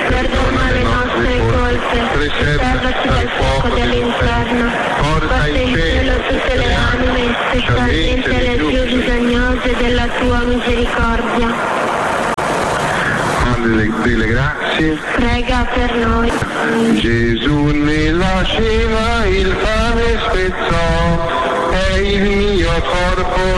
perdona le nostre colpe, preservaci dal fuoco dell'inferno, porta in cielo tutte le anime, specialmente le più bisognose della tua misericordia. Delle grazie, Prega per noi. Gesù nella cena il pane spezzò, è il mio corpo